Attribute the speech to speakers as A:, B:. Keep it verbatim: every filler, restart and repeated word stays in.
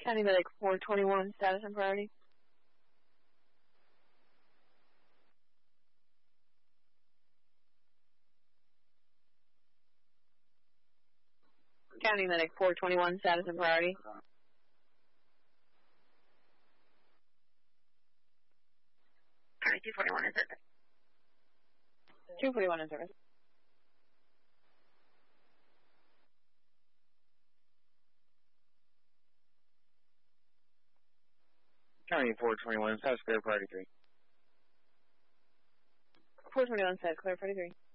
A: County Medic four twenty-one, status and priority. County Medic four twenty-one, status and priority.
B: County two forty-one in service.
A: two forty-one in service.
C: County four twenty-one, status clear, priority three.
A: four twenty-one, status clear, priority three.